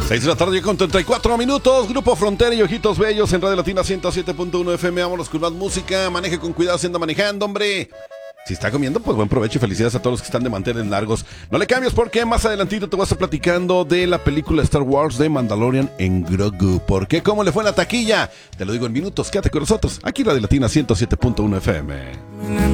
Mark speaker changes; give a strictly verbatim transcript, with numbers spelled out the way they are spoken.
Speaker 1: seis de la tarde con treinta y cuatro minutos. Grupo Frontera y Ojitos Bellos en Radio Latina ciento siete punto uno F M. Vámonos con más música. Maneje con cuidado si anda manejando, hombre. Si está comiendo, pues buen provecho y felicidades a todos los que están de mantener largos. No le cambies porque más adelantito te voy a estar platicando de la película Star Wars de Mandalorian en Grogu. ¿Por qué? ¿Cómo le fue en la taquilla? Te lo digo en minutos. Quédate con nosotros aquí en Radio Latina ciento siete punto uno F M.